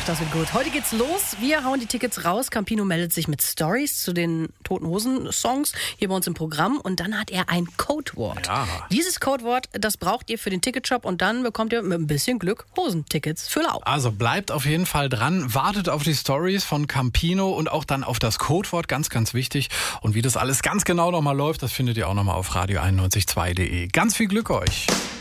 das wird gut. Heute geht's los. Wir hauen die Tickets raus. Campino meldet sich mit Stories zu den Toten Hosen-Songs hier bei uns im Programm. Und dann hat er ein Codewort. Ja. Dieses Codewort, das braucht ihr für den Ticketshop. Und dann bekommt ihr mit ein bisschen Glück Hosentickets für Lau. Also bleibt auf jeden Fall dran. Wartet auf die Stories von Campino und auch dann auf das Codewort. Ganz, ganz wichtig. Und wie das alles ganz genau nochmal läuft, das findet ihr auch nochmal auf radio91.2.de. Ganz viel Glück euch.